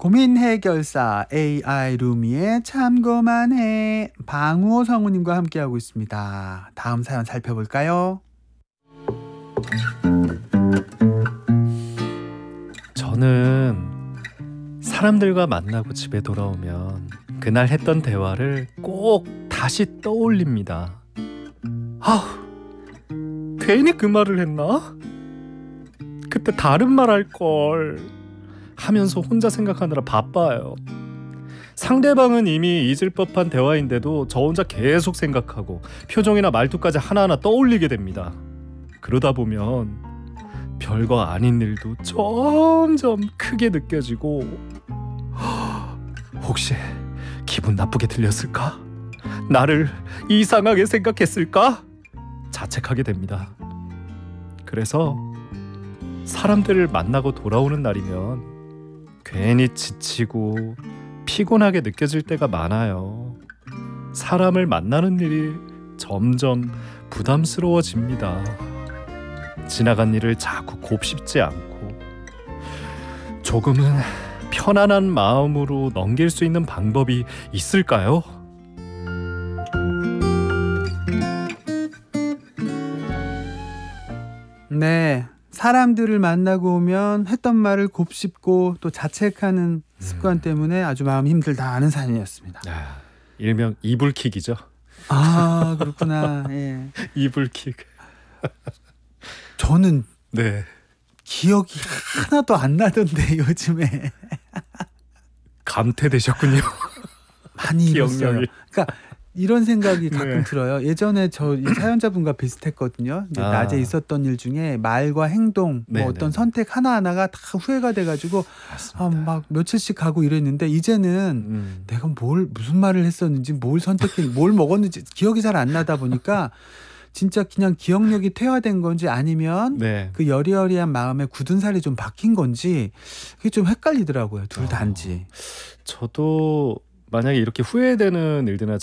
고민 해결사 AI 루미의 참고만 해 방우호 성우님과 함께하고 있습니다. 다음 사연 살펴볼까요? 저는 사람들과 만나고 집에 돌아오면 그날 했던 대화를 꼭 다시 떠올립니다. 괜히 그 말을 했나? 그때 다른 말 할 걸 하면서 혼자 생각하느라 바빠요. 상대방은 이미 잊을 법한 대화인데도 저 혼자 계속 생각하고 표정이나 말투까지 하나하나 떠올리게 됩니다. 그러다 보면 별거 아닌 일도 점점 크게 느껴지고 혹시 기분 나쁘게 들렸을까? 나를 이상하게 생각했을까? 자책하게 됩니다. 그래서 사람들을 만나고 돌아오는 날이면 괜히 지치고 피곤하게 느껴질 때가 많아요. 사람을 만나는 일이 점점 부담스러워집니다. 지나간 일을 자꾸 곱씹지 않고 조금은 편안한 마음으로 넘길 수 있는 방법이 있을까요? 네, 사람들을 만나고 오면 했던 말을 곱씹고 또 자책하는 습관 때문에 아주 마음이 힘들다 하는 사연이었습니다. 일명 이불킥이죠. 아, 그렇구나. 예. 이불킥. 저는 네. 기억이 하나도 안 나던데 요즘에 감퇴되셨군요. 많이 잃었어요. 기억력이. 그러니까 이런 생각이 가끔 네. 들어요. 예전에 저 이 사연자분과 비슷했거든요. 이제 낮에 있었던 일 중에 말과 행동, 뭐 네네. 어떤 선택 하나하나가 다 후회가 돼가지고 막 며칠씩 가고 이랬는데 이제는 내가 무슨 말을 했었는지 뭘 선택했는지 뭘 먹었는지 기억이 잘 안 나다 보니까 진짜 그냥 기억력이 퇴화된 건지 아니면 네. 그 여리여리한 마음에 굳은 살이 좀 박힌 건지 그게 좀 헷갈리더라고요. 둘 다인지. 저도 만약에 이렇게 후회되는 일들이나